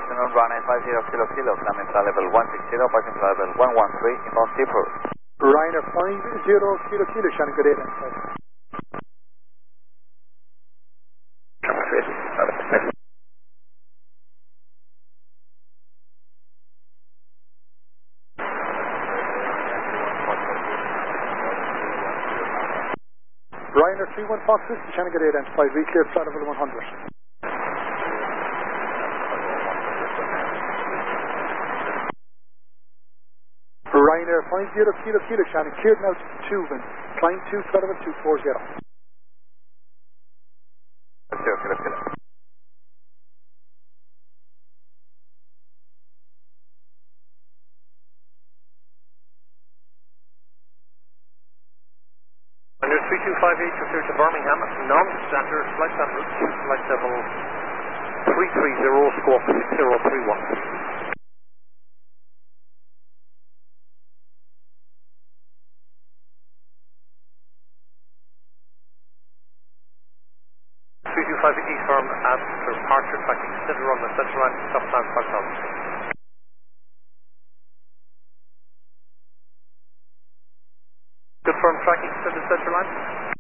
afternoon, runway 50 Kilo Kilo, climbing flight level 160, passing flight level 113, inbound Seaport. Ryanair 50 Kilo Kilo, Shannon, good day then. Ryanair 31 Fox Whiskey, Shannon, good day then. Reclear flight level 100. Ryanair 50 Kilo Kilo, Shannon, cleared now to Tuvan. Climb 2, flight level 240. 50 Kilo Kilo. Ryanair 3258, return to Birmingham, non-standard, flight level 330, squawk 6031. 3258 firm after departure, tracking center on the central line, stop time 5000. Confirm tracking center line.